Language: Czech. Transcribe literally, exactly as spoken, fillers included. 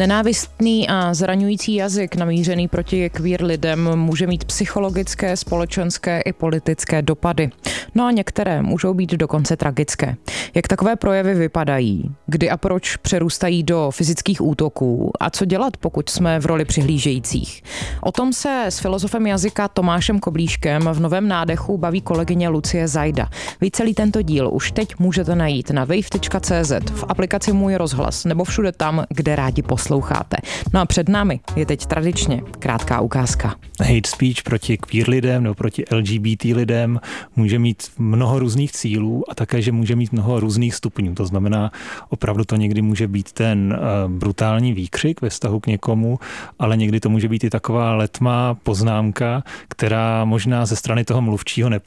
Nenávistný a zraňující jazyk namířený proti queer lidem může mít psychologické, společenské i politické dopady. No a některé můžou být dokonce tragické. Jak takové projevy vypadají? Kdy a proč přerůstají do fyzických útoků? A co dělat, pokud jsme v roli přihlížejících? O tom se s filozofem jazyka Tomášem Koblíškem v Novém nádechu baví kolegyně Lucie Zajda. Vy celý tento díl už teď můžete najít na wave tečka cé zet, v aplikaci Můj rozhlas nebo všude tam, kde rádi posloucháte. No a před námi je teď tradičně krátká ukázka. Hate speech proti queer lidem nebo proti el gé bé té lidem může mít mnoho různých cílů a také, že může mít mnoho různých stupňů. To znamená, opravdu to někdy může být ten uh, brutální výkřik ve vztahu k někomu, ale někdy to může být i taková letmá poznámka, která možná ze strany toho mluvčího